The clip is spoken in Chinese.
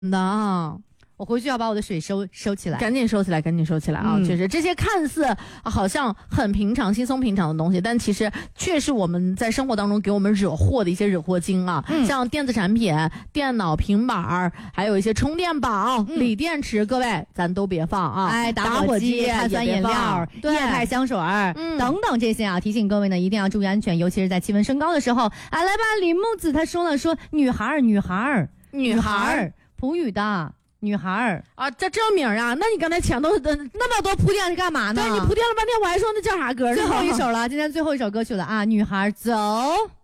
那我回去要把我的水收起来， 赶紧收起来，赶紧收起来啊！确实，这些看似好像很平常、稀松平常的东西，但其实却是我们在生活当中给我们惹祸的一些惹祸精啊！像电子产品、电脑、平板，还有一些充电宝、锂电池，各位咱都别放啊！ 哎，打火机、碳酸饮料、液态香水等等这些啊，提醒各位呢一定要注意安全，尤其是在气温升高的时候。来吧，李木子他说了，说女孩，普语的。女孩啊，这名啊？那你刚才前头那么多铺垫是干嘛呢？ 对，你铺垫了半天，我还说那叫啥歌呢？ 最后一首了，今天最后一首歌曲了啊！女孩走。